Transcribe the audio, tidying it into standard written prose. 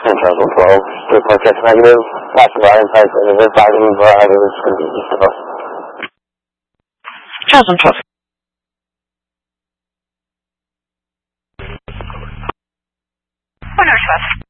10,012, 3.6 negative, passing by inside the fighting variety is going to be east of us. 1012. Northwest.